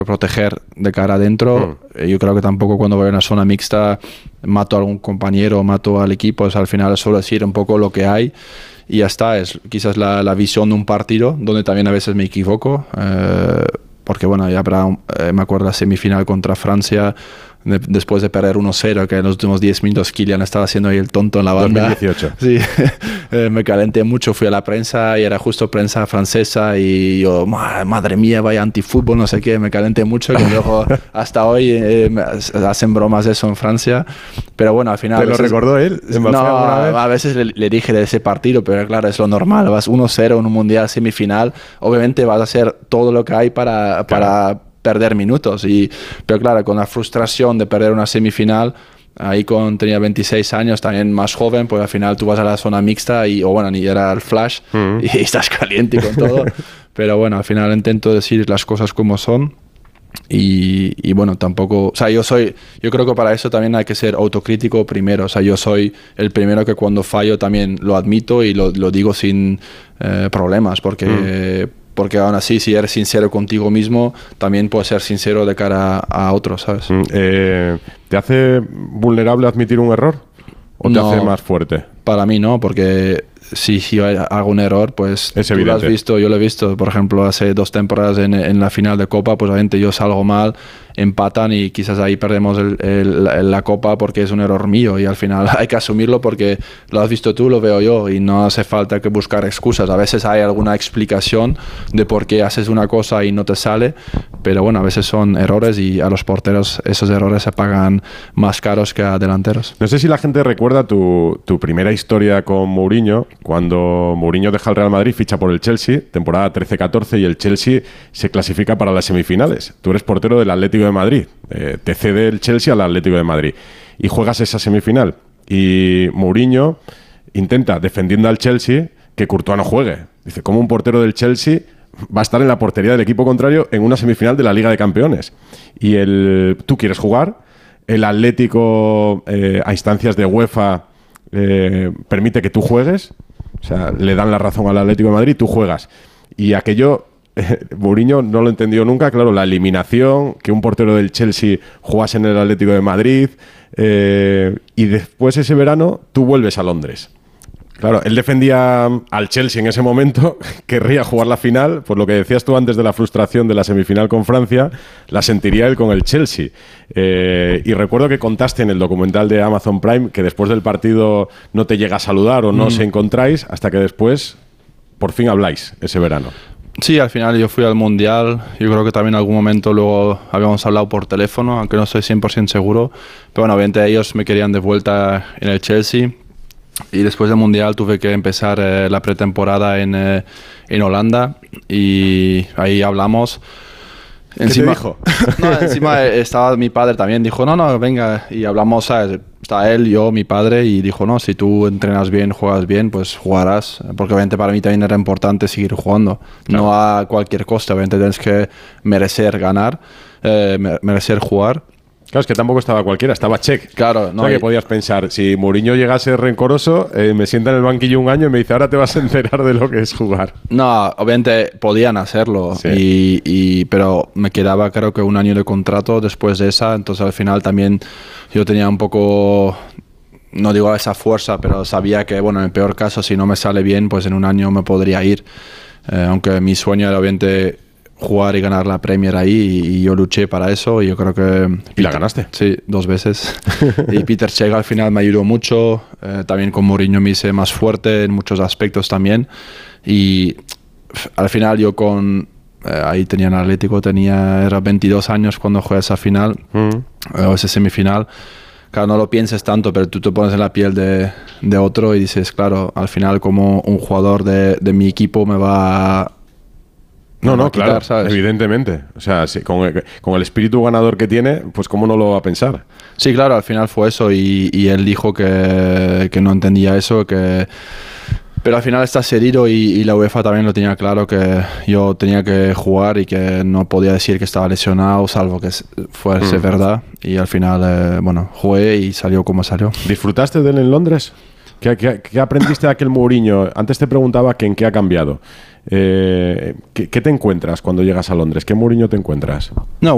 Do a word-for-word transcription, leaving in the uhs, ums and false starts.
proteger de cara adentro. Mm. Yo creo que tampoco cuando voy a una zona mixta mato a algún compañero, mato al equipo. O sea, al final suelo decir un poco lo que hay y ya está. Es quizás la, la visión de un partido donde también a veces me equivoco. Eh, porque bueno, ya habrá, eh, me acuerdo la semifinal contra Francia, de, después de perder uno cero, que en los últimos diez minutos Kylian estaba haciendo ahí el tonto en la banda. dos mil dieciocho. Sí, eh, me calenté mucho, fui a la prensa y era justo prensa francesa y yo, madre mía, vaya antifútbol, no sé qué, me calenté mucho, que luego hasta hoy eh, me hacen bromas de eso en Francia, pero bueno, al final... ¿Te lo veces, recordó él? No, vez? a veces le, le dije de ese partido, pero claro, es lo normal, vas uno cero en un mundial semifinal, obviamente vas a hacer todo lo que hay para... para claro. perder minutos, y, pero claro, con la frustración de perder una semifinal, ahí con, tenía veintiséis años, también más joven, pues al final tú vas a la zona mixta y, o bueno, ni era el flash, mm. y estás caliente con todo, pero bueno, al final intento decir las cosas como son. Y, y bueno, tampoco, o sea, yo soy, yo creo que para eso también hay que ser autocrítico primero, o sea, yo soy el primero que cuando fallo también lo admito y lo, lo digo sin eh, problemas, porque... Mm. Porque aún así, si eres sincero contigo mismo, también puedes ser sincero de cara a, a otros, ¿sabes? Mm, eh, ¿Te hace vulnerable admitir un error? ¿O te no, hace más fuerte? Para mí no, porque si yo hago un error, pues es tú evidente. Lo has visto, yo lo he visto, por ejemplo, hace dos temporadas en, en la final de Copa, pues obviamente yo salgo mal, empatan y quizás ahí perdemos el, el, la Copa porque es un error mío y al final hay que asumirlo porque lo has visto tú, lo veo yo y no hace falta que buscar excusas. A veces hay alguna explicación de por qué haces una cosa y no te sale, pero bueno, a veces son errores y a los porteros esos errores se pagan más caros que a delanteros. No sé si la gente recuerda tu, tu primera historia con Mourinho, cuando Mourinho deja el Real Madrid, ficha por el Chelsea, temporada trece catorce, y el Chelsea se clasifica para las semifinales. Tú eres portero del Atlético de Madrid, eh, te cede el Chelsea al Atlético de Madrid y juegas esa semifinal. Y Mourinho intenta, defendiendo al Chelsea, que Courtois no juegue. Dice, ¿cómo un portero del Chelsea va a estar en la portería del equipo contrario en una semifinal de la Liga de Campeones? Y el, tú quieres jugar, el Atlético eh, a instancias de UEFA eh, permite que tú juegues, o sea, le dan la razón al Atlético de Madrid, tú juegas. Y aquello... Mourinho no lo entendió nunca, claro, la eliminación, que un portero del Chelsea jugase en el Atlético de Madrid, eh, y después ese verano tú vuelves a Londres. Claro, él defendía al Chelsea en ese momento, querría jugar la final, por lo que decías tú antes de la frustración de la semifinal con Francia, la sentiría él con el Chelsea. Eh, y recuerdo que contaste en el documental de Amazon Prime que después del partido no te llega a saludar o no mm. os encontráis hasta que después por fin habláis ese verano. Sí, al final yo fui al Mundial, yo creo que también en algún momento luego habíamos hablado por teléfono, aunque no estoy cien por ciento seguro, pero bueno, obviamente ellos me querían de vuelta en el Chelsea y después del Mundial tuve que empezar eh, la pretemporada en, eh, en Holanda y ahí hablamos. ¿Qué encima, te dijo? No, encima estaba mi padre también, dijo, no, no, venga, y hablamos, ¿sabes? Está él, yo, mi padre, y dijo, no, si tú entrenas bien, juegas bien, pues jugarás, porque obviamente para mí también era importante seguir jugando, claro. No a cualquier coste, obviamente tienes que merecer ganar, eh, merecer jugar. Claro, es que tampoco estaba cualquiera, estaba Cech. Claro, no. O sea, y... que podías pensar, si Mourinho llegase rencoroso, eh, me sienta en el banquillo un año y me dice, ahora te vas a enterar de lo que es jugar. No, obviamente podían hacerlo, sí. y, y, pero me quedaba creo que un año de contrato después de esa, entonces al final también yo tenía un poco, no digo esa fuerza, pero sabía que, bueno, en el peor caso, si no me sale bien, pues en un año me podría ir, eh, aunque mi sueño era obviamente jugar y ganar la Premier ahí, y, y yo luché para eso y yo creo que... Peter, ¿y la ganaste? Sí, dos veces. Y Peter Cech al final me ayudó mucho, eh, también con Mourinho me hice más fuerte en muchos aspectos también, y al final yo con... Eh, ahí tenía en Atlético, tenía, era veintidós años cuando jugué esa final, mm. o esa semifinal. Claro, no lo pienses tanto, pero tú te pones en la piel de, de otro y dices, claro, al final como un jugador de, de mi equipo me va a... No, no, quitar, claro, ¿sabes? Evidentemente. O sea, sí, con, el, con el espíritu ganador que tiene, pues cómo no lo va a pensar. Sí, claro, al final fue eso y, y él dijo que, que no entendía eso, que... Pero al final está cedido y, y la UEFA también lo tenía claro, que yo tenía que jugar y que no podía decir que estaba lesionado, salvo que fuese mm. verdad. Y al final, eh, bueno, jugué y salió como salió. ¿Disfrutaste de él en Londres? ¿Qué, qué, qué aprendiste de aquel Mourinho? Antes te preguntaba que en qué ha cambiado. Eh, ¿qué, ¿Qué te encuentras cuando llegas a Londres? ¿Qué Mourinho te encuentras? No,